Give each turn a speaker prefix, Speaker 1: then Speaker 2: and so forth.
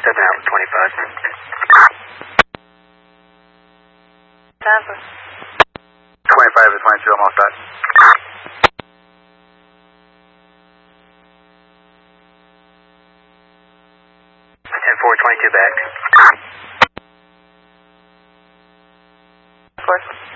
Speaker 1: 7 out of 25.
Speaker 2: Tampa.
Speaker 1: 25 to 22, I'm all set. 10-4, 22 back.
Speaker 2: Of course.